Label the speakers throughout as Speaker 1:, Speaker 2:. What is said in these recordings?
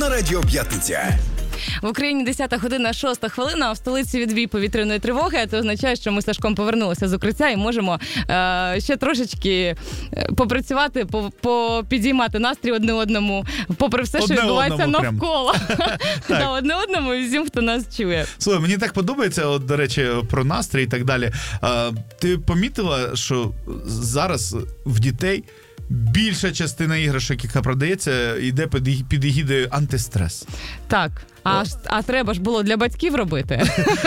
Speaker 1: на Радіо П'ятниця.
Speaker 2: В Україні 10 година, 6 хвилина, а в столиці відбій повітряної тривоги. Це означає, що ми з Сашком повернулися з укриття і можемо ще трошечки попрацювати, підіймати настрій одне одному, попри все, що відбувається навколо. Одне одному і всім, хто нас чує.
Speaker 3: Слухай, мені так подобається, от, до речі, про настрій і так далі. Ти помітила, що зараз в дітей більша частина іграшок, яка продається, йде під егідою антистрес?
Speaker 2: Так. А треба ж було для батьків робити.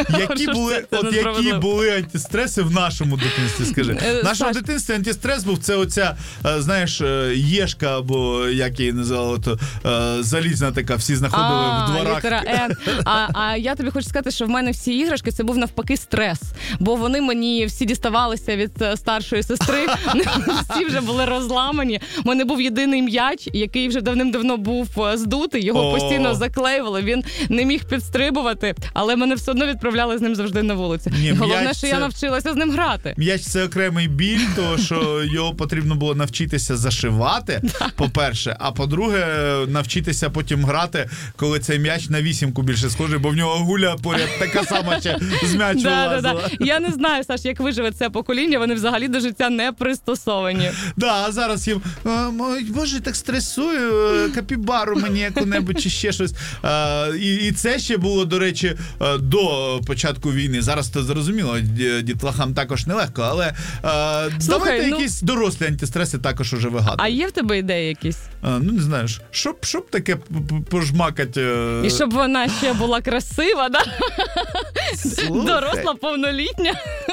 Speaker 3: Які були антистреси в нашому дитинстві, скажи? В нашому дитинстві антистрес був, це оця, знаєш, єшка, або як її називали, залізна така, всі знаходили в дворах.
Speaker 2: Літера Н. А я тобі хочу сказати, що в мене всі іграшки, це був навпаки стрес. Бо вони мені всі діставалися від старшої сестри, всі вже були розламані. У мене був єдиний м'яч, який вже давним-давно був здутий, його постійно заклеювали, він не міг підстрибувати, але мене все одно відправляли з ним завжди на вулицю. Головне, що я навчилася з ним грати.
Speaker 3: М'яч – це окремий біль, тому що його потрібно було навчитися зашивати, по-перше, а по-друге, навчитися потім грати, коли цей м'яч на вісімку більше схожий, бо в нього гуля поряд така сама ще з м'ячу вилазила.
Speaker 2: Я не знаю, Саш, як виживе це покоління, вони взагалі до життя не пристосовані.
Speaker 3: А зараз їм, боже, так стресую, капібару мені яку-небудь чи ще щось. І це ще було, до речі, до початку війни. Зараз то зрозуміло, дітлахам також нелегко, але давайте якісь дорослі антистреси також уже вигадувати.
Speaker 2: А є в тебе ідеї якісь?
Speaker 3: Не знаю, щоб таке пожмакати.
Speaker 2: І щоб вона ще була красива, да? Доросла, повнолітня.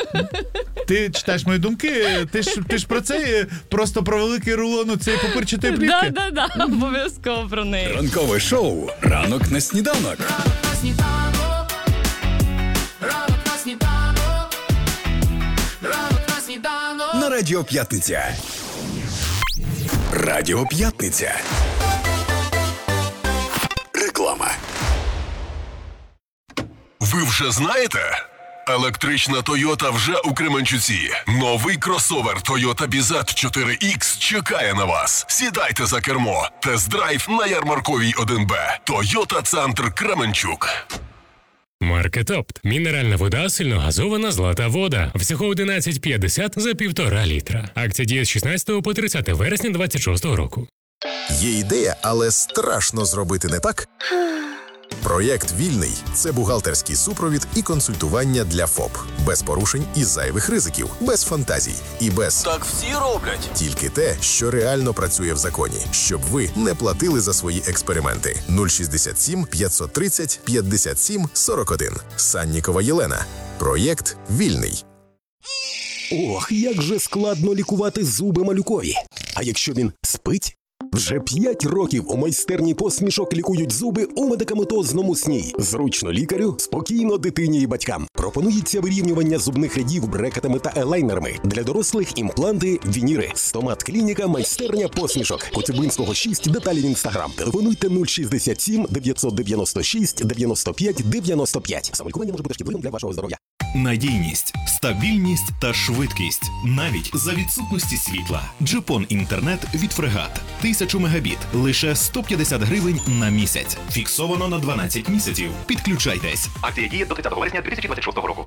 Speaker 3: Ти читаєш мої думки? Ти ж про це, просто про великий рулон цієї папирчатої плівки?
Speaker 2: Да, обов'язково про неї.
Speaker 1: Ранкове шоу «Ранок на сніданок». На Радіо П'ятниця. Радіо П'ятниця. Реклама.
Speaker 4: Ви вже знаєте? Електрична Toyota вже у Кременчуці. Новий кросовер Toyota BZ 4X чекає на вас. Сідайте за кермо. Тест-драйв на Ярмарковій 1Б. Toyota Центр Кременчук.
Speaker 5: Маркет Опт. Мінеральна вода, сильногазована злата вода. Всього 11,50 за 1,5 літра. Акція діє з 16 по 30 вересня 26 року.
Speaker 6: Є ідея, але страшно зробити не так? Проєкт «Вільний» – це бухгалтерський супровід і консультування для ФОП. Без порушень і зайвих ризиків, без фантазій і без
Speaker 4: Так всі роблять.
Speaker 6: тільки те, що реально працює в законі, щоб ви не платили за свої експерименти. 067 530 57 41. Саннікова Єлена. Проєкт «Вільний».
Speaker 7: Ох, як же складно лікувати зуби малюкові. А якщо він спить? Вже 5 років у майстерні посмішок лікують зуби у медикаментозному сні. Зручно лікарю, спокійно дитині і батькам. Пропонується вирівнювання зубних рядів брекетами та елайнерами. Для дорослих імпланти, вініри. Стомат-клініка, майстерня посмішок. Коцюбинського 6, деталі в інстаграм. Телефонуйте 067 996 95 95. Самолікування може бути шкідливим для вашого здоров'я.
Speaker 8: Надійність, стабільність та швидкість. Навіть за відсутності світла. Джипон інтернет від Фрегат. 1000 мегабіт. Лише 150 гривень на місяць. Фіксовано на 12 місяців. Підключайтесь.
Speaker 9: Акція діє до 30 вересня 2026 року.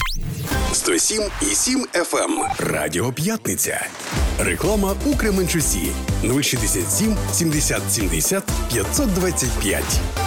Speaker 1: 107,7 FM. Радіо П'ятниця. Реклама у Кременчуці. 067 70 70 525.